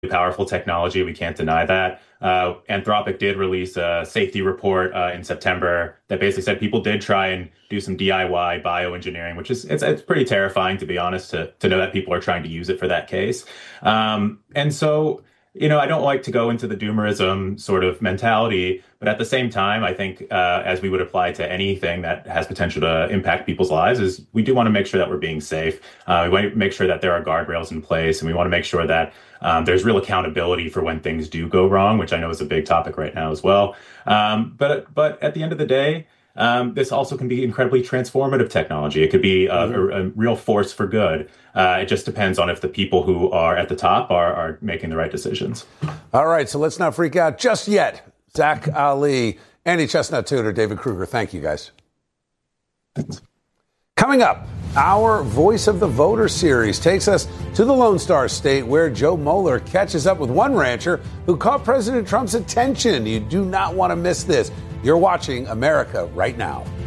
powerful technology. We can't deny that. Anthropic did release a safety report in September that basically said people did try and do some DIY bioengineering, which is it's pretty terrifying, to be honest, to know that people are trying to use it for that case. And so, I don't like to go into the doomerism sort of mentality, but at the same time, I think as we would apply to anything that has potential to impact people's lives, is we do want to make sure that we're being safe. We want to make sure that there are guardrails in place, and we want to make sure that there's real accountability for when things do go wrong, which I know is a big topic right now as well. But at the end of the day, this also can be incredibly transformative technology. It could be a real force for good. It just depends on if the people who are at the top are making the right decisions. All right, so let's not freak out just yet. Zach Ali, Andy Chestnut Tudor, David Kruger, thank you guys. Thanks. Coming up, our Voice of the Voter series takes us to the Lone Star State, where Joe Moeller catches up with one rancher who caught President Trump's attention. You do not want to miss this. You're watching America Right Now.